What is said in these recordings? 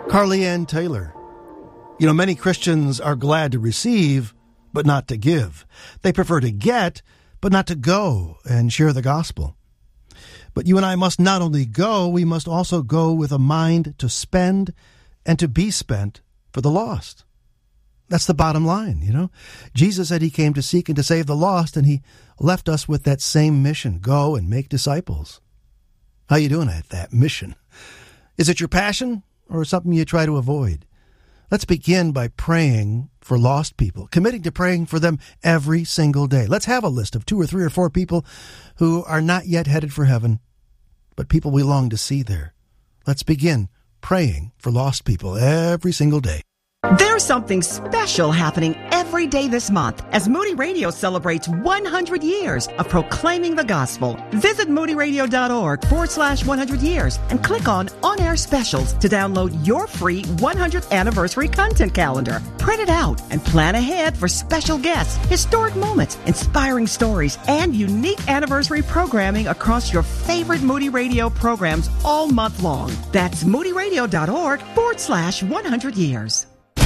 Carly Ann Taylor. You know, many Christians are glad to receive, but not to give. They prefer to get, but not to go and share the gospel. But you and I must not only go, we must also go with a mind to spend and to be spent for the lost. That's the bottom line, you know. Jesus said he came to seek and to save the lost, and he left us with that same mission. Go and make disciples. How you doing at that mission? Is it your passion or something you try to avoid? Let's begin by praying for lost people, committing to praying for them every single day. Let's have a list of 2 or 3 or 4 people who are not yet headed for heaven, but people we long to see there. Let's begin praying for lost people every single day. There's something special happening every day this month as Moody Radio celebrates 100 years of proclaiming the gospel. Visit moodyradio.org/100 years and click on On-Air Specials to download your free 100th anniversary content calendar. Print it out and plan ahead for special guests, historic moments, inspiring stories, and unique anniversary programming across your favorite Moody Radio programs all month long. That's moodyradio.org/100 years.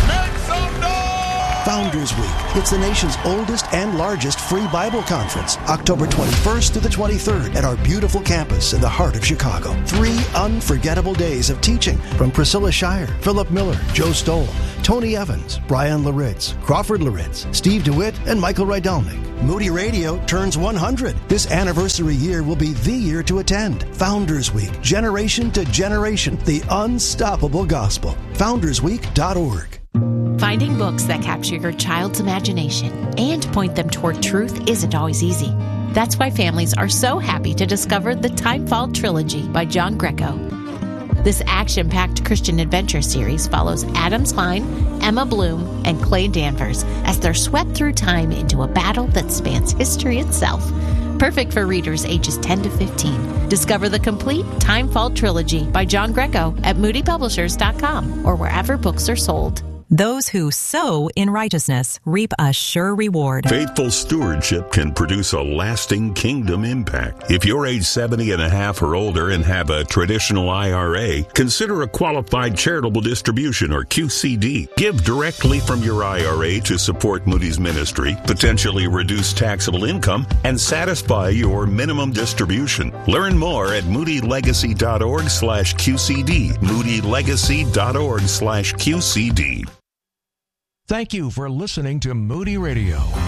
Founders Week. It's the nation's oldest and largest free Bible conference, October 21st to the 23rd at our beautiful campus in the heart of Chicago. 3 unforgettable days of teaching from Priscilla Shirer, Philip Miller, Joe Stoll, Tony Evans, Brian Laritz, Crawford Laritz, Steve DeWitt, and Michael Rydelnik. Moody Radio turns 100. This anniversary year will be the year to attend. Founders Week, generation to generation, the unstoppable gospel. FoundersWeek.org. Finding books that capture your child's imagination and point them toward truth isn't always easy. That's why families are so happy to discover the Timefall Trilogy by John Greco. This action-packed Christian adventure series follows Adam Klein, Emma Bloom, and Clay Danvers as they're swept through time into a battle that spans history itself. Perfect for readers ages 10 to 15. Discover the complete Timefall Trilogy by John Greco at moodypublishers.com or wherever books are sold. Those who sow in righteousness reap a sure reward. Faithful stewardship can produce a lasting kingdom impact. If you're age 70 and a half or older and have a traditional IRA, consider a qualified charitable distribution or QCD. Give directly from your IRA to support Moody's ministry, potentially reduce taxable income, and satisfy your minimum distribution. Learn more at moodylegacy.org/QCD. moodylegacy.org/QCD. Thank you for listening to Moody Radio.